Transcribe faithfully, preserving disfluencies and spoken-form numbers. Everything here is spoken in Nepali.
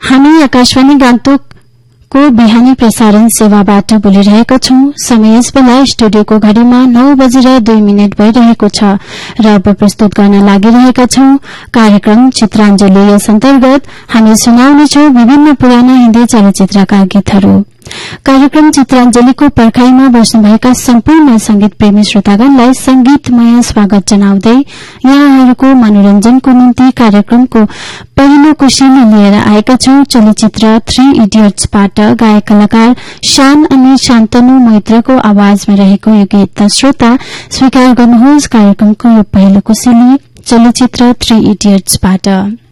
हामी आकाशवाणी गान्तोक को बिहानी प्रसारण सेवाबाट बोलिरहेका छौं। समय यस बेला स्टुडियोको घड़ीमा नौ बजेर दुई मिनट भइरहेको छ र अब प्रस्तुत गर्न लागिरहेका छौं कार्यक्रम चित्राञ्जली। यस अन्तर्गत हामी सुनाउनेछौं विभिन्न पुराना हिन्दी चलचित्रका गीतहरू। कार्यक्रम चित्राञ्जलीको पर्खाईमा बस्नुभएका सम्पूर्ण संगीत प्रेमी श्रोतागणलाई संगीतमय स्वागत जनाउँदै यहाँहरूको मनोरञ्जनको निम्ति कार्यक्रमको पहिलो कुशेली लिएर आएका छौं चलचित्र थ्री इडियट्सबाट गायक कलाकार शान अनि शान्तनु मैत्रको आवाजमा रहेको यो गीत। श्रोता स्वीकार गर्नुहोस् कार्यक्रमको यो पहिलो कुशेली चलचित्र थ्री इडियट्सबाट।